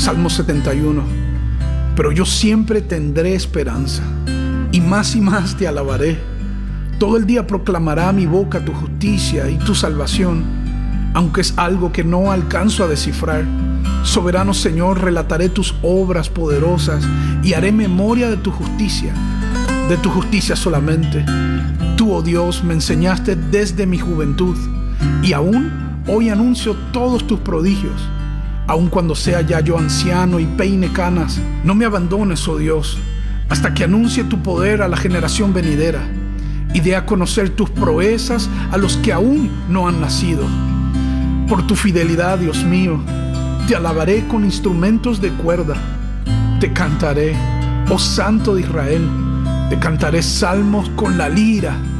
Salmo 71. Pero yo siempre tendré esperanza, y más te alabaré. Todo el día proclamará mi boca tu justicia y tu salvación, aunque es algo que no alcanzo a descifrar. Soberano Señor, relataré tus obras poderosas y haré memoria de tu justicia solamente. Tú, oh Dios, me enseñaste desde mi juventud, y aún hoy anuncio todos tus prodigios. Aun cuando sea ya yo anciano y peine canas, no me abandones, oh Dios, hasta que anuncie tu poder a la generación venidera y dé a conocer tus proezas a los que aún no han nacido. Por tu fidelidad, Dios mío, te alabaré con instrumentos de cuerda. Te cantaré, oh Santo de Israel, te cantaré salmos con la lira.